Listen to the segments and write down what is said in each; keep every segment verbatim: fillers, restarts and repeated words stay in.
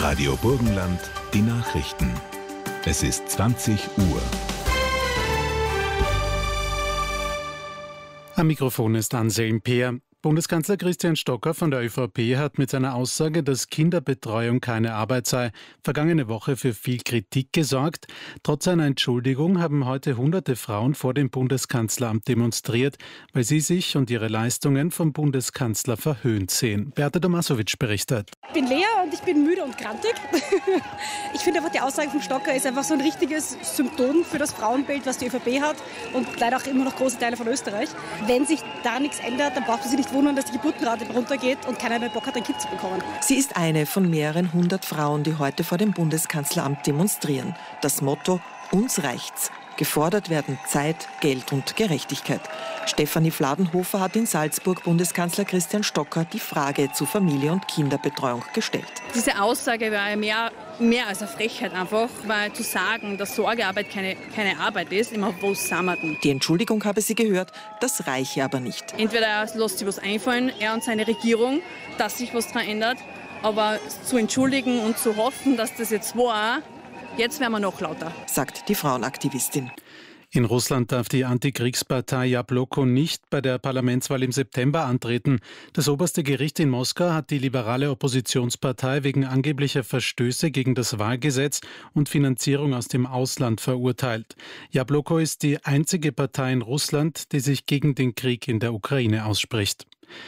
Radio Burgenland, die Nachrichten. Es ist zwanzig Uhr. Am Mikrofon ist Anselm Peer. Bundeskanzler Christian Stocker von der ÖVP hat mit seiner Aussage, dass Kinderbetreuung keine Arbeit sei, vergangene Woche für viel Kritik gesorgt. Trotz seiner Entschuldigung haben heute hunderte Frauen vor dem Bundeskanzleramt demonstriert, weil sie sich und ihre Leistungen vom Bundeskanzler verhöhnt sehen. Beate Domasovic berichtet. Ich bin Lea und ich bin müde und grantig. Ich finde einfach, die Aussage von Stocker ist einfach so ein richtiges Symptom für das Frauenbild, was die ÖVP hat und leider auch immer noch große Teile von Österreich. Wenn sich da nichts ändert, dann braucht man sich nicht wundern, dass die Geburtenrate runtergeht und keiner mehr Bock hat, ein Kind zu bekommen. Sie ist eine von mehreren hundert Frauen, die heute vor dem Bundeskanzleramt demonstrieren. Das Motto: Uns reicht's. Gefordert werden Zeit, Geld und Gerechtigkeit. Stefanie Fladenhofer hat in Salzburg Bundeskanzler Christian Stocker die Frage zu Familie- und Kinderbetreuung gestellt. Diese Aussage war mehr, mehr als eine Frechheit einfach, weil zu sagen, dass Sorgearbeit keine, keine Arbeit ist, immer wo sind wir denn? Die Entschuldigung habe sie gehört, das reiche aber nicht. Entweder er lässt sich was einfallen, er und seine Regierung, dass sich was daran ändert, aber zu entschuldigen und zu hoffen, dass das jetzt war, jetzt werden wir noch lauter, sagt die Frauenaktivistin. In Russland darf die Antikriegspartei Jabloko nicht bei der Parlamentswahl im September antreten. Das oberste Gericht in Moskau hat die liberale Oppositionspartei wegen angeblicher Verstöße gegen das Wahlgesetz und Finanzierung aus dem Ausland verurteilt. Jabloko ist die einzige Partei in Russland, die sich gegen den Krieg in der Ukraine ausspricht.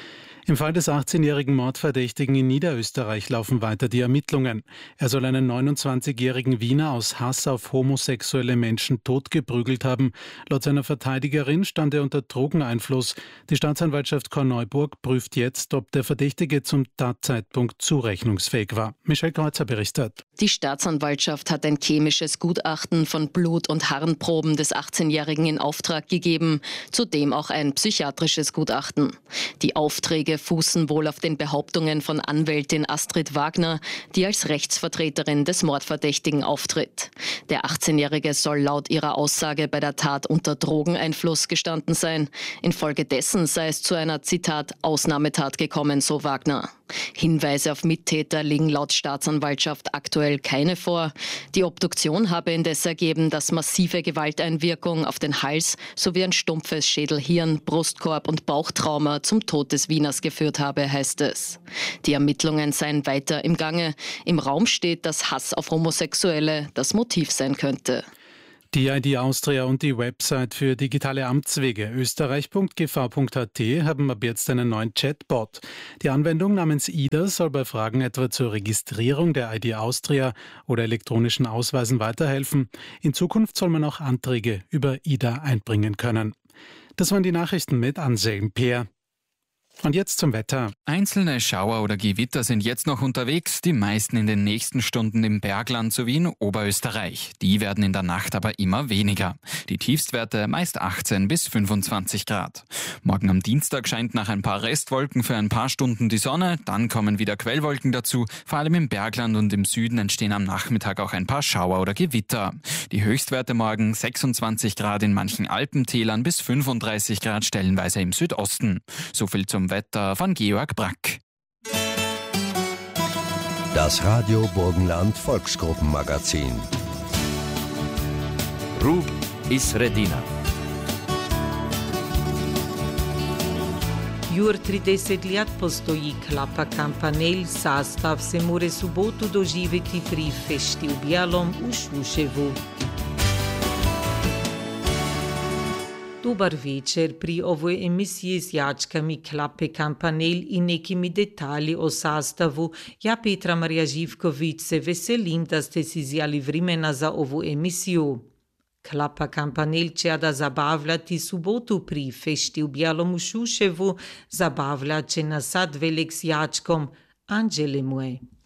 Im Fall des achtzehnjährigen Mordverdächtigen in Niederösterreich laufen weiter die Ermittlungen. Er soll einen neunundzwanzigjährigen Wiener aus Hass auf homosexuelle Menschen totgeprügelt haben. Laut seiner Verteidigerin stand er unter Drogeneinfluss. Die Staatsanwaltschaft Korneuburg prüft jetzt, ob der Verdächtige zum Tatzeitpunkt zurechnungsfähig war. Michelle Kreuzer berichtet. Die Staatsanwaltschaft hat ein chemisches Gutachten von Blut- und Harnproben des achtzehnjährigen in Auftrag gegeben, zudem auch ein psychiatrisches Gutachten. Die Aufträge fußen wohl auf den Behauptungen von Anwältin Astrid Wagner, die als Rechtsvertreterin des Mordverdächtigen auftritt. Der achtzehnjährige soll laut ihrer Aussage bei der Tat unter Drogeneinfluss gestanden sein. Infolgedessen sei es zu einer, Zitat, Ausnahmetat gekommen, so Wagner. Hinweise auf Mittäter liegen laut Staatsanwaltschaft aktuell keine vor. Die Obduktion habe indes ergeben, dass massive Gewalteinwirkung auf den Hals sowie ein stumpfes Schädel-Hirn-, Brustkorb- und Bauchtrauma zum Tod des Wieners geführt habe, heißt es. Die Ermittlungen seien weiter im Gange. Im Raum steht, dass Hass auf Homosexuelle das Motiv sein könnte. Die I D Austria und die Website für digitale Amtswege österreich punkt g v punkt a t haben ab jetzt einen neuen Chatbot. Die Anwendung namens I D A soll bei Fragen etwa zur Registrierung der I D Austria oder elektronischen Ausweisen weiterhelfen. In Zukunft soll man auch Anträge über I D A einbringen können. Das waren die Nachrichten mit Anselm Peer. Und jetzt zum Wetter. Einzelne Schauer oder Gewitter sind jetzt noch unterwegs, die meisten in den nächsten Stunden im Bergland sowie in Oberösterreich. Die werden in der Nacht aber immer weniger. Die Tiefstwerte meist achtzehn bis fünfundzwanzig Grad. Morgen am Dienstag scheint nach ein paar Restwolken für ein paar Stunden die Sonne, dann kommen wieder Quellwolken dazu. Vor allem im Bergland und im Süden entstehen am Nachmittag auch ein paar Schauer oder Gewitter. Die Höchstwerte morgen sechsundzwanzig Grad in manchen Alpentälern bis fünfunddreißig Grad stellenweise im Südosten. So viel zum Wetter von Georg Brack. Das Radio Burgenland Volksgruppenmagazin. Rub is Redina. Юр тридесет лет постои Klapa Campanel, sastav se more subotu doživeti pri fešti v Bialom v Šuševu. Dobar večer, pri ovoj emisiji z jačkami Klape Campanel in nekimi detalji o sastavu. Ja, Petra Marija Živković, se veselim, da ste si vzeli vremena za ovu emisiju. Klapa Campanel će da zabavljati subotu pri fešti v Bialom v Šuševu, zabavlja će nas sad velik s jačkom Anđele moje.